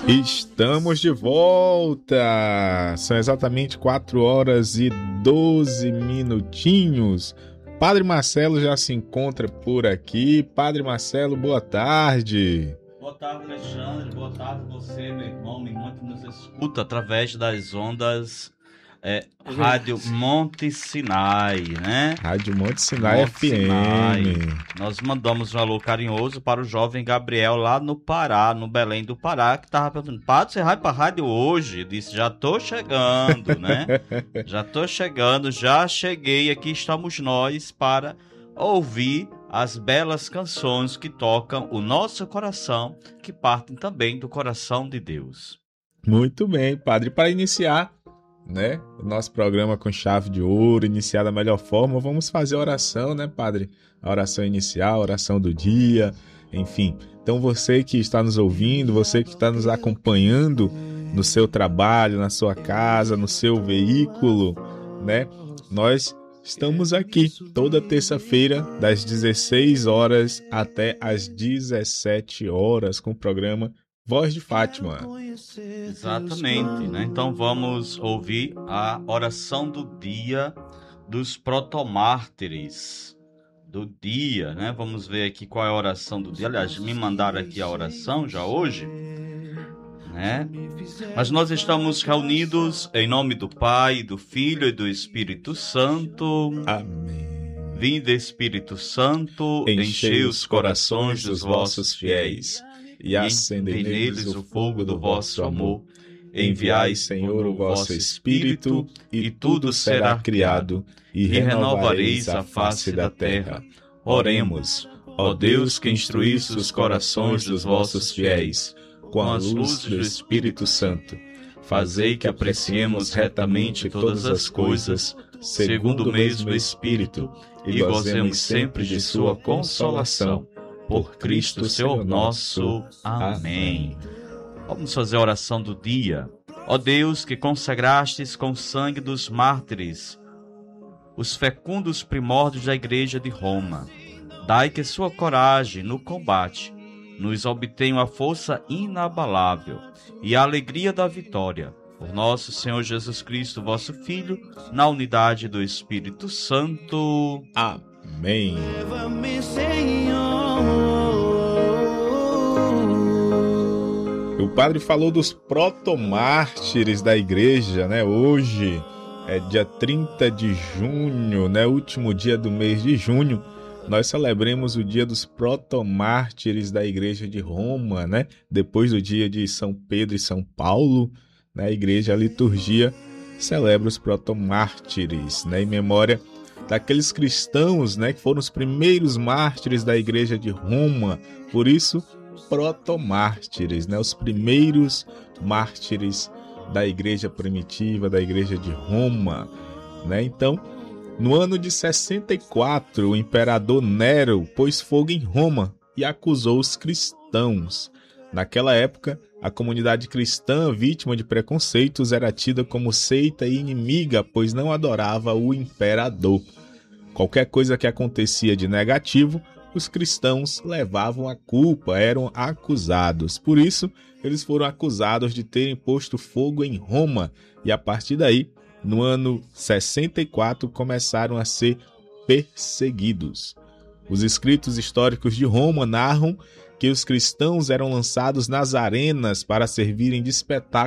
Estamos de volta! São exatamente 4 horas e 12 minutinhos. Padre Marcelo já se encontra por aqui. Padre Marcelo, boa tarde. Boa tarde, Alexandre. Boa tarde você, meu irmão, minha irmã que nos escuta através das ondas Rádio Monte Sinai, né? Rádio Monte Sinai FM. Sinai. Nós mandamos um alô carinhoso para o jovem Gabriel lá no Pará, no Belém do Pará, que estava perguntando: Padre, você vai para a rádio hoje? Eu disse: já estou chegando, né? Já estou chegando, já cheguei, aqui estamos nós para ouvir as belas canções que tocam o nosso coração, que partem também do coração de Deus. Muito bem, Padre. Para iniciar, né, o nosso programa com chave de ouro, iniciar da melhor forma, vamos fazer a oração, né, Padre? A oração inicial, a oração do dia, enfim. Então você que está nos ouvindo, você que está nos acompanhando no seu trabalho, na sua casa, no seu veículo, né? Nós estamos aqui toda terça-feira, das 16 horas até as 17 horas, com o programa Voz de Fátima. Exatamente, né? Então vamos ouvir a oração do dia dos protomártires do dia, né? Vamos ver aqui qual é a oração do dia. Aliás, me mandaram aqui a oração já hoje, né? Mas nós estamos reunidos em nome do Pai, do Filho e do Espírito Santo. Amém. Vinde, Espírito Santo, enchei os corações dos vossos fiéis e acendei neles o fogo do vosso amor. Enviai, Senhor, o vosso Espírito, e tudo será criado, e renovareis a face da terra. Oremos, ó Deus, que instruísse os corações dos vossos fiéis com as luzes do Espírito Santo. Fazei que apreciemos retamente todas as coisas, segundo o mesmo Espírito, e gozemos sempre de sua consolação. Por Cristo, Senhor nosso. Amém. Vamos fazer a oração do dia. Ó Deus, que consagrastes com o sangue dos mártires os fecundos primórdios da Igreja de Roma, dai que sua coragem no combate nos obtenha a força inabalável e a alegria da vitória. Por nosso Senhor Jesus Cristo, vosso Filho, na unidade do Espírito Santo. Amém. Leva-me, Senhor. O padre falou dos protomártires da igreja, né? Hoje é dia 30 de junho, né? Último dia do mês de junho. Nós celebremos o dia dos protomártires da igreja de Roma, né? Depois do dia de São Pedro e São Paulo, né? A igreja, a liturgia, celebra os protomártires, né? Em memória daqueles cristãos, né? Que foram os primeiros mártires da igreja de Roma. Por isso, protomártires, né? Os primeiros mártires da igreja primitiva, da igreja de Roma, né? Então, no ano de 64, o imperador Nero pôs fogo em Roma e acusou os cristãos. Naquela época, a comunidade cristã, vítima de preconceitos, era tida como seita e inimiga, pois não adorava o imperador. Qualquer coisa que acontecia de negativo, os cristãos levavam a culpa, eram acusados. Por isso, eles foram acusados de terem posto fogo em Roma e, a partir daí, no ano 64, começaram a ser perseguidos. Os escritos históricos de Roma narram que os cristãos eram lançados nas arenas para servirem de espetáculo